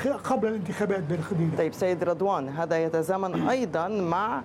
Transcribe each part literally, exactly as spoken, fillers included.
قبل الانتخابات بالخديرة. طيب سيد رضوان، هذا يتزامن أيضا مع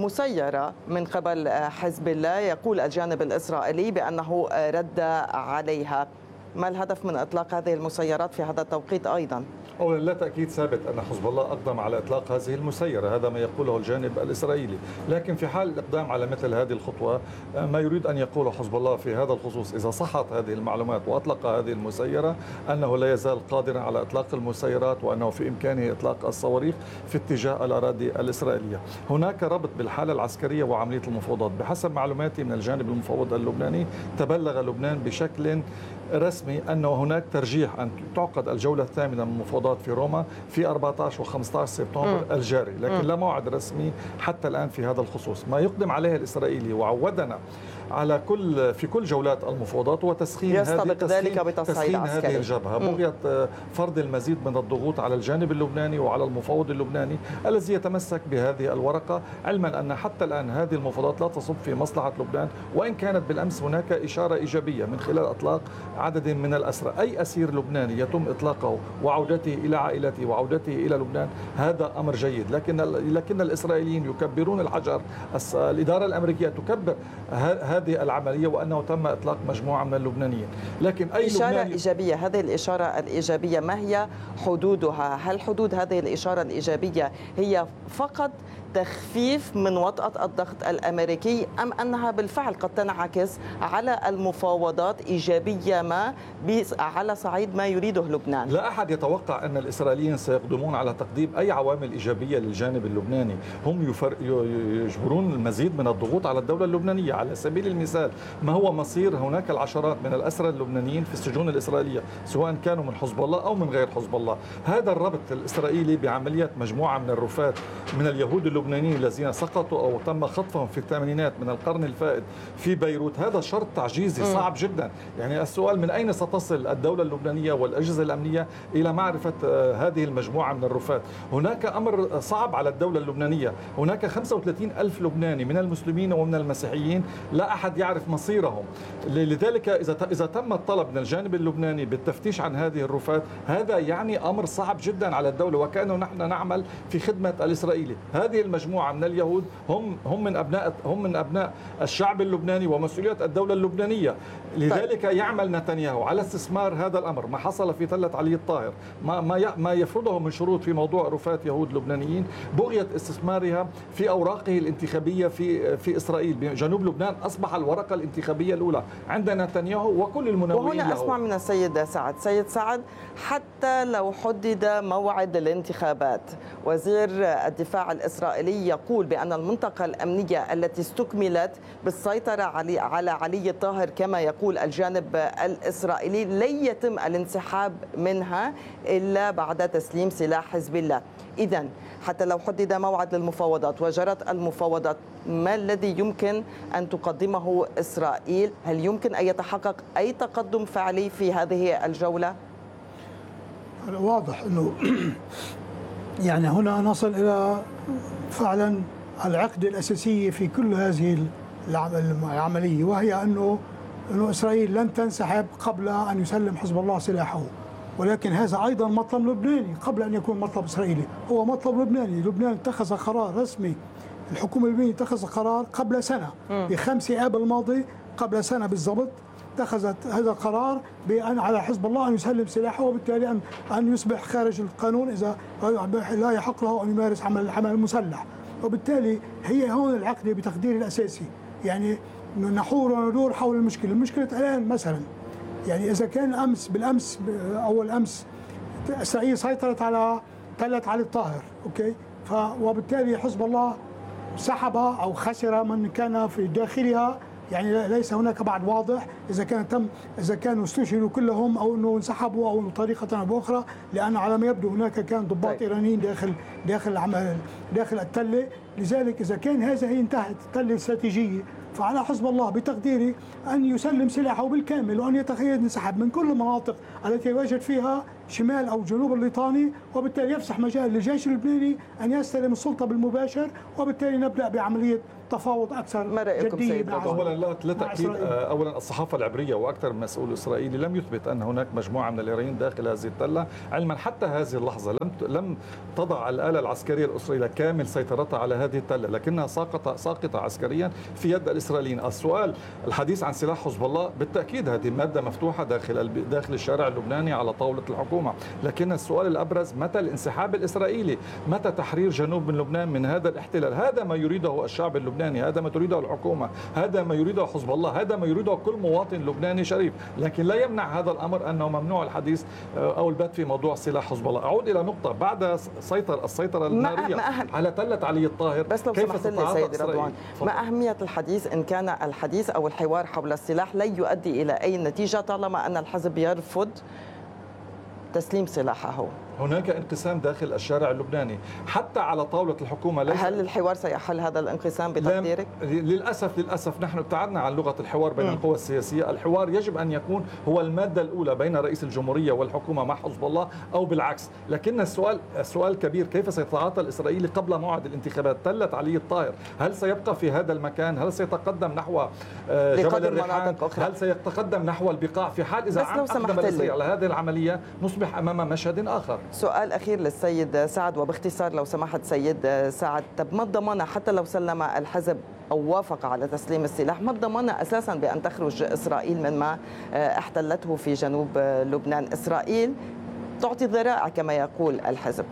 مسيرة من قبل حزب الله يقول الجانب الإسرائيلي بأنه رد عليها. ما الهدف من إطلاق هذه المسيرات في هذا التوقيت أيضا؟ أولا لا تأكيد ثابت أن حزب الله أقدم على إطلاق هذه المسيرة، هذا ما يقوله الجانب الإسرائيلي، لكن في حال الإقدام على مثل هذه الخطوة ما يريد أن يقوله حزب الله في هذا الخصوص إذا صحت هذه المعلومات وأطلق هذه المسيرة أنه لا يزال قادرا على إطلاق المسيرات وأنه في إمكانه إطلاق الصواريخ في اتجاه الأراضي الإسرائيلية. هناك ربط بالحالة العسكرية وعملية المفاوضات. بحسب معلوماتي من الجانب المفوض اللبناني تبلغ لبنان بشكل رسمي أنه هناك ترجيح أن تعقد الجولة الثامنة من المفاوضات في روما في أربعة عشر وخمسة عشر سبتمبر م. الجاري، لكن م. لا موعد رسمي حتى الآن في هذا الخصوص. ما يقدم عليه الإسرائيلي وعودنا على كل في كل جولات المفاوضات وتسخين هذه ذلك بتصعيد عسكري. هذه الجبهة بغية فرض المزيد من الضغوط على الجانب اللبناني وعلى المفاوض اللبناني الذي يتمسك بهذه الورقة، علما أن حتى الآن هذه المفاوضات لا تصب في مصلحة لبنان، وإن كانت بالأمس هناك إشارة إيجابية من خلال إطلاق عدد من الأسرى. أي أسير لبناني يتم إطلاقه وعودته إلى عائلته وعودته إلى لبنان هذا أمر جيد، لكن لكن الإسرائيليين يكبرون الحجر. الإدارة الأمريكية تكبر هذه العملية وأنه تم إطلاق مجموعة من اللبنانيين، لكن أي إشارة لبناني إيجابية. هذه الإشارة الإيجابية ما هي حدودها؟ هل حدود هذه الإشارة الإيجابية هي فقط تخفيف من وطأة الضغط الأمريكي أم أنها بالفعل قد تنعكس على المفاوضات إيجابية ما على صعيد ما يريده لبنان؟ لا أحد يتوقع أن الإسرائيليين سيقدمون على تقديم أي عوامل إيجابية للجانب اللبناني. هم يجبرون المزيد من الضغوط على الدولة اللبنانية. على سبيل المثال ما هو مصير هناك العشرات من الأسرى اللبنانيين في السجون الإسرائيلية سواء كانوا من حزب الله أو من غير حزب الله. هذا الربط الإسرائيلي بعملية مجموعة من الرفات من اليهود اللبنانيين الذين سقطوا أو تم خطفهم في الثمانينات من القرن الفائت في بيروت، هذا شرط تعجيزي صعب جدا. يعني السؤال من أين ستصل الدولة اللبنانية والأجهزة الأمنية إلى معرفة هذه المجموعة من الرفات؟ هناك أمر صعب على الدولة اللبنانية. هناك خمسة وثلاثين ألف لبناني من المسلمين ومن المسيحيين لا أحد يعرف مصيرهم. لذلك إذا إذا تم الطلب من الجانب اللبناني بالتفتيش عن هذه الرفات هذا يعني أمر صعب جدا على الدولة، وكأنه نحن نعمل في خدمة الإسرائيلي. هذه المجموعة من اليهود هم هم من أبناء هم من أبناء الشعب اللبناني ومسؤولية الدولة اللبنانية. لذلك يعمل نتنياهو على استثمار هذا الأمر. ما حصل في تلة علي الطاهر ما ما ما يفرضه من شروط في موضوع رفات يهود لبنانيين بغية استثمارها في أوراقه الانتخابية في في إسرائيل. جنوب لبنان أصبح الورقة الانتخابية الأولى عند نتنياهو وكل المناوئين له. وهنا أسمع من السيد سعد. سيد سعد، حتى لو حدد موعد الانتخابات وزير الدفاع الإسرائيلي يقول بأن المنطقة الأمنية التي استكملت بالسيطرة على علي الطاهر كما يقول الجانب الإسرائيلي لن يتم الانسحاب منها إلا بعد تسليم سلاح حزب الله. إذن حتى لو حدد موعد للمفاوضات وجرت المفاوضات ما الذي يمكن أن تقدمه إسرائيل؟ هل يمكن أن يتحقق أي تقدم فعلي في هذه الجولة؟ واضح أنه يعني هنا نصل إلى فعلا العقد الأساسي في كل هذه العملية، وهي أنه أنه إسرائيل لن تنسحب قبل أن يسلم حزب الله سلاحه. ولكن هذا أيضا مطلب لبناني قبل أن يكون مطلب إسرائيلي، هو مطلب لبناني. لبنان اتخذ قرار رسمي، الحكومة اللبنانية اتخذ قرار قبل سنة بخمسة آب الماضي، قبل سنة بالضبط اتخذت هذا القرار بأن على حزب الله أن يسلم سلاحه، وبالتالي أن أن يصبح خارج القانون إذا لا يحق له أن يمارس عمل العمل المسلح. وبالتالي هي هون العقد بتقدير الأساسي، يعني نحور وندور حول المشكلة. المشكلة الآن مثلا يعني إذا كان أمس بالأمس أول أمس إسرائيل سيطرت على تلة علي الطاهر، أوكي، ف وبالتالي حزب الله سحب أو خسر من كان في داخلها. يعني ليس هناك بعد واضح إذا كان تم إذا كانوا استشهدوا كلهم أو أنه انسحبوا أو بطريقة أو بأخرى، لأن على ما يبدو هناك كان ضباط طيب. إيرانيين داخل داخل العمل داخل التلة. لذلك إذا كان هذا هي انتهت التلة الاستراتيجية، فعلى حزب الله بتقديري أن يسلم سلاحه بالكامل وأن يتخيل انسحاب من كل المناطق التي يوجد فيها شمال أو جنوب الليطاني، وبالتالي يفسح مجال للجيش اللبناني أن يستلم السلطة بالمباشر، وبالتالي نبدأ بعملية تفاوض اكثر ما رأيكم جديه سيد مع اولا لا لا مع تاكيد. إسرائيل. اولا الصحافه العبريه واكثر من مسؤول اسرائيلي لم يثبت ان هناك مجموعه من الإيرانيين داخل هذه التله، علما حتى هذه اللحظه لم لم تضع الاله العسكريه الاسرائيليه كامل سيطرتها على هذه التله، لكنها ساقطه ساقطه عسكريا في يد الاسرائيليين. السؤال الحديث عن سلاح حزب الله بالتاكيد هذه ماده مفتوحه داخل داخل الشارع اللبناني على طاوله الحكومه، لكن السؤال الابرز متى الانسحاب الاسرائيلي؟ متى تحرير جنوب من لبنان من هذا الاحتلال؟ هذا ما يريده الشعب اللبناني، هذا ما تريده الحكومه، هذا ما يريده حزب الله، هذا ما يريده كل مواطن لبناني شريف، لكن لا يمنع هذا الامر انه ممنوع الحديث او البت في موضوع سلاح حزب الله. اعود الى نقطه، بعد سيطر السيطره الناريه على تله علي الطاهر، بس لو سمحت لي سيدي رضوان، ما اهميه الحديث ان كان الحديث او الحوار حول السلاح لا يؤدي الى اي نتيجه طالما ان الحزب يرفض تسليم سلاحه؟ هناك انقسام داخل الشارع اللبناني حتى على طاولة الحكومة. ليس هل الحوار سيحل هذا الانقسام بتقديرك؟ للأسف للأسف نحن ابتعدنا عن لغة الحوار بين م. القوى السياسية. الحوار يجب أن يكون هو المادة الأولى بين رئيس الجمهورية والحكومة مع حزب الله أو بالعكس، لكن السؤال السؤال كبير، كيف سيتعاطى الإسرائيلي قبل موعد الانتخابات؟ تلت علي الطاهر، هل سيبقى في هذا المكان؟ هل سيتقدم نحو جبل الريحان؟ هل سيتقدم نحو البقاع؟ في حال إذا أقدم الإسرائيلي على هذه العملية نصبح أمام مشهد آخر. سؤال أخير للسيد سعد وباختصار لو سمحت سيد سعد، طب ما الضمانة حتى لو سلم الحزب أو وافق على تسليم السلاح، ما الضمانة أساسا بأن تخرج إسرائيل مما احتلته في جنوب لبنان؟ إسرائيل تعطي ذرائع كما يقول الحزب.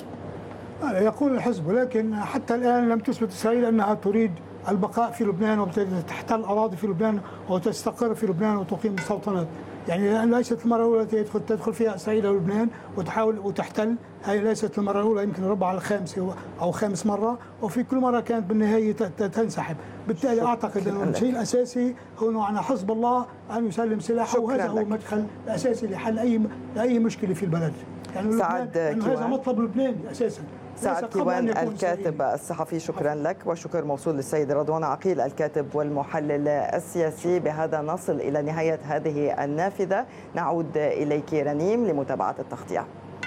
يقول الحزب، ولكن حتى الآن لم تثبت إسرائيل أنها تريد البقاء في لبنان وتحتل أراضي في لبنان وتستقر في لبنان وتقيم مستوطنات. يعني ليست المرة الأولى تدخل تدخل فيها إسرائيل إلى لبنان وتحاول وتحتل، هذه ليست المرة الأولى، يمكن الرابعة الخامسة أو خامس مرة، وفي كل مرة كانت بالنهاية تنسحب. بالتالي أعتقد أن الشيء الأساسي هو أن حزب الله أن يسلم سلاحه، وهذا هو المدخل الأساسي لحل أي أي مشكلة في البلد. يعني سعد هذا مطلب لبناني أساسا. سعد كيوان الكاتب الصحفي، شكرا لك، وشكر موصول للسيد رضوان عقيل الكاتب والمحلل السياسي. بهذا نصل إلى نهاية هذه النافذة، نعود إليك رنيم لمتابعة التغطية.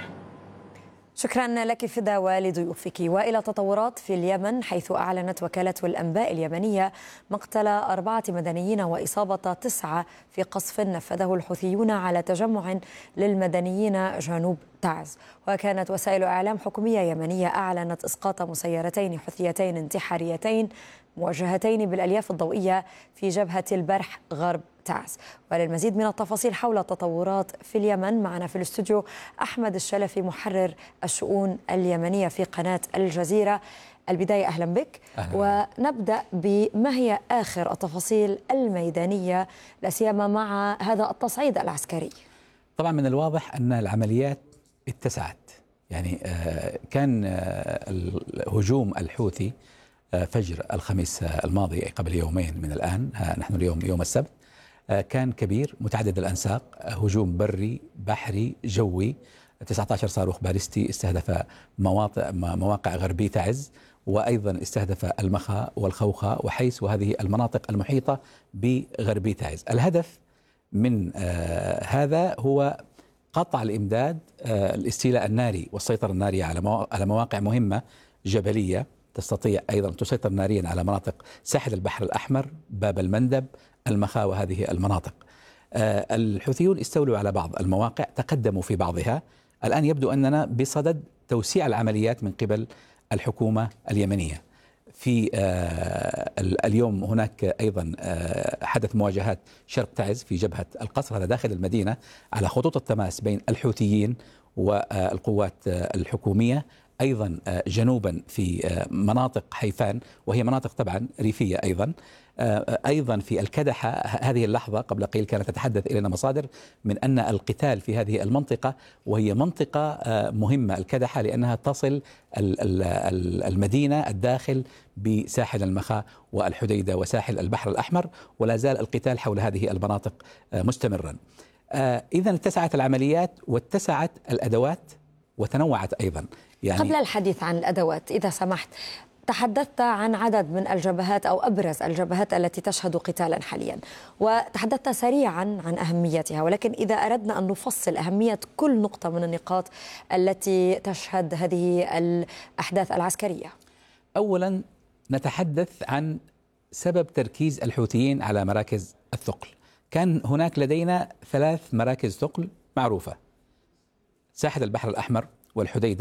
شكرا لك فدا ولضيوفك. وإلى تطورات في اليمن، حيث أعلنت وكالة الأنباء اليمنية مقتل أربعة مدنيين وإصابة تسعة في قصف نفذه الحوثيون على تجمع للمدنيين جنوب تعز. وكانت وسائل إعلام حكومية يمنية أعلنت إسقاط مسيرتين حوثيتين انتحاريتين موجهتين بالألياف الضوئية في جبهة البرح غرب تعز. وللمزيد من التفاصيل حول التطورات في اليمن معنا في الاستوديو أحمد الشلفي، محرر الشؤون اليمنية في قناة الجزيرة. البداية أهلا بك. أهلا. ونبدأ بما هي آخر التفاصيل الميدانية لا سيما مع هذا التصعيد العسكري؟ طبعا من الواضح أن العمليات اتسعت، يعني كان الهجوم الحوثي فجر الخميس الماضي قبل يومين من الآن، نحن اليوم يوم السبت، كان كبير متعدد الأنساق، هجوم بري بحري جوي، تسعة عشر صاروخ باليستي استهدف مواقع مواقع غربي تعز، وأيضا استهدف المخا والخوخة وحيس وهذه المناطق المحيطة بغربي تعز. الهدف من آه هذا هو قطع الإمداد، آه الاستيلاء الناري والسيطرة النارية على على مواقع مهمة جبلية تستطيع أيضا تسيطر ناريا على مناطق ساحل البحر الأحمر، باب المندب، المخا وهذه المناطق. آه الحوثيون استولوا على بعض المواقع، تقدموا في بعضها. الآن يبدو أننا بصدد توسيع العمليات من قبل الحكومة اليمنية. في آه اليوم هناك أيضا آه حدث مواجهات شرق تعز في جبهة القصر، هذا داخل المدينة، على خطوط التماس بين الحوثيين والقوات آه الحكومية، أيضا آه جنوبا في آه مناطق حيفان وهي مناطق طبعا ريفية، أيضا آه أيضا في الكدحة. هذه اللحظة قبل قليل كانت تتحدث إلينا مصادر من أن القتال في هذه المنطقة، وهي منطقة آه مهمة الكدحة لأنها تصل المدينة الداخل بساحل المخا والحديدة وساحل البحر الأحمر، ولا زال القتال حول هذه المناطق آه مستمرا. آه إذن اتسعت العمليات واتسعت الأدوات وتنوعت أيضا. يعني قبل الحديث عن الأدوات إذا سمحت، تحدثت عن عدد من الجبهات أو أبرز الجبهات التي تشهد قتالا حاليا، وتحدثت سريعا عن أهميتها، ولكن إذا أردنا أن نفصل أهمية كل نقطة من النقاط التي تشهد هذه الأحداث العسكرية. أولا نتحدث عن سبب تركيز الحوثيين على مراكز الثقل. كان هناك لدينا ثلاث مراكز ثقل معروفة: ساحل البحر الأحمر والحديدة